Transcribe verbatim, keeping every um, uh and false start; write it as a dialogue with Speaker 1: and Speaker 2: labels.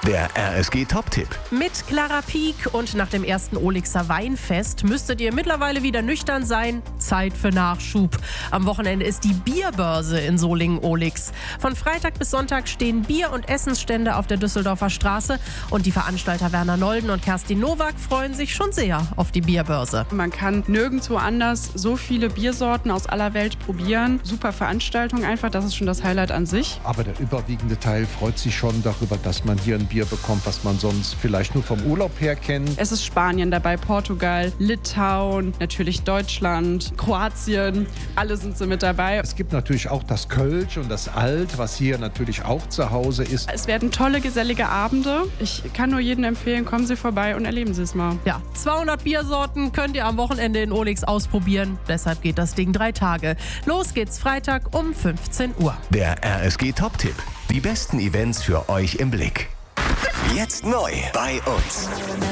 Speaker 1: Der R S G-Top-Tipp.
Speaker 2: Mit Clara Pieck und nach dem ersten Olixer Weinfest müsstet ihr mittlerweile wieder nüchtern sein. Zeit für Nachschub. Am Wochenende ist die Bierbörse in Solingen-Olix. Von Freitag bis Sonntag stehen Bier- und Essensstände auf der Düsseldorfer Straße. Und die Veranstalter Werner Nolden und Kerstin Nowak freuen sich schon sehr auf die Bierbörse.
Speaker 3: Man kann nirgendwo anders so viele Biersorten aus aller Welt probieren. Super Veranstaltung einfach, das ist schon das Highlight an sich.
Speaker 4: Aber der überwiegende Teil freut sich schon darüber, dass man hier ein Bier bekommt, was man sonst vielleicht nur vom Urlaub her kennt.
Speaker 3: Es ist Spanien dabei, Portugal, Litauen, natürlich Deutschland, Kroatien. Alle sind so mit dabei.
Speaker 4: Es gibt natürlich auch das Kölsch und das Alt, was hier natürlich auch zu Hause ist.
Speaker 3: Es werden tolle, gesellige Abende. Ich kann nur jedem empfehlen, kommen Sie vorbei und erleben Sie es mal.
Speaker 2: Ja, zweihundert Biersorten könnt ihr am Wochenende in Olix ausprobieren. Deshalb geht das Ding drei Tage. Los geht's Freitag um fünfzehn Uhr.
Speaker 1: Der R S G-Top-Tipp. Die besten Events für euch im Blick. Jetzt neu bei uns.